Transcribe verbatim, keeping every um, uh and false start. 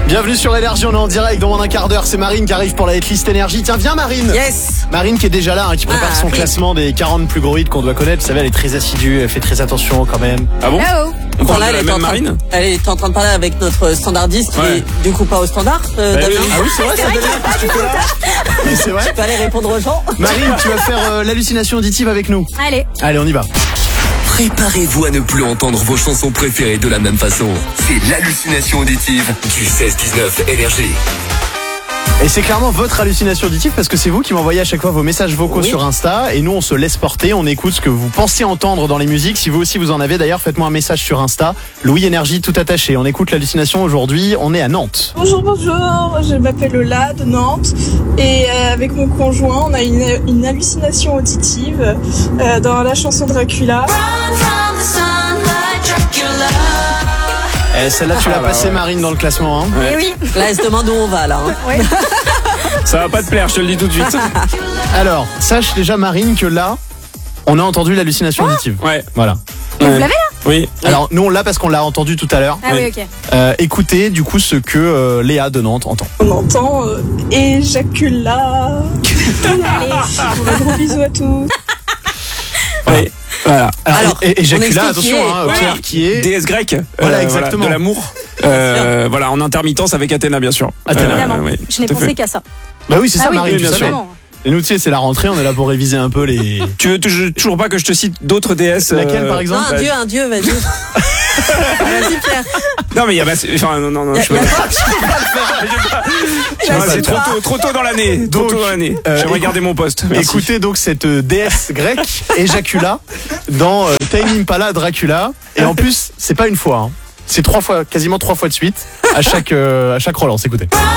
Bienvenue sur Énergie, on est en direct dans moins d'un quart d'heure. C'est Marine qui arrive pour la hitlist Énergie. Tiens, viens Marine. Yes. Marine qui est déjà là, hein, qui prépare Ah, son oui. classement des quarante plus gros hits qu'on doit connaître. Vous savez, elle est très assidue, elle fait très attention quand même. Ah bon? Oh. On Enfin, parle là, de elle la est, même en train, Marine? elle est en train de parler avec notre standardiste qui Ouais. est du coup pas au standard. Euh, Bah Damien. oui. Ah oui, c'est vrai, ça Damien, tu peux là. Oui, c'est vrai. Tu peux aller répondre aux gens. Marine, tu vas faire euh, l'hallucination auditive avec nous. Allez. Allez, on y va. Préparez-vous à ne plus entendre vos chansons préférées de la même façon. C'est l'hallucination auditive du seize dix-neuf Énergie. Et c'est clairement votre hallucination auditive parce que c'est vous qui m'envoyez à chaque fois vos messages vocaux Oui. sur Insta et nous on se laisse porter, on écoute ce que vous pensez entendre dans les musiques. Si vous aussi vous en avez d'ailleurs, faites-moi un message sur Insta. Louis Énergie tout attaché. On écoute l'hallucination aujourd'hui, on est à Nantes. Bonjour, bonjour, je m'appelle Lola de Nantes et euh, avec mon conjoint on a une, une hallucination auditive euh, dans la chanson Dracula. Eh, celle-là tu l'as Ah là, passée ouais. Marine dans le classement. Hein. Ouais. Eh oui. Là, elle se demande où on va là. hein. Ça va pas te plaire, je te le dis tout de suite. Alors, sache déjà Marine que là, on a entendu l'hallucination auditive. Ouais. Voilà. Et Ouais. vous l'avez là? Oui. Alors nous on l'a parce qu'on l'a entendu tout à l'heure. Ah oui, Oui. ok. Euh, écoutez du coup ce que euh, Léa de Nantes entend. On entend euh, éjacula. Allez. Bon, un gros bisou à tous. Oui. Voilà. Alors, Alors, et, et on éjacula, explique attention, qui est. hein, Ouais. Pierre qui est Déesse grecque. Voilà, exactement. de l'amour. Euh, voilà, en intermittence avec Athéna, bien sûr. Athéna. Évidemment. oui, Je n'ai tout à pensé fait. qu'à ça. Bah oui c'est Ah ça oui, Marine, bien tu sûr. savais. Et nous tu sais c'est la rentrée, on est là pour réviser un peu les... Tu veux toujours toujours pas que je te cite d'autres déesses? Laquelle euh, par Non, exemple un dieu, un dieu, vas-y. vas-y, Pierre. Non, mais il y a. Enfin, non, non, non. Y a- je peux y a pas. pas- Ah, c'est trop tôt, trop tôt dans l'année. Trop Donc, tôt dans l'année. euh, J'aimerais écoute- garder mon poste. Merci. Écoutez donc cette euh, déesse grecque, Éjacula, dans euh, Tame Impala Dracula. Et en plus, c'est pas une fois, hein. C'est trois fois, quasiment trois fois de suite, à chaque, euh, à chaque relance. Écoutez.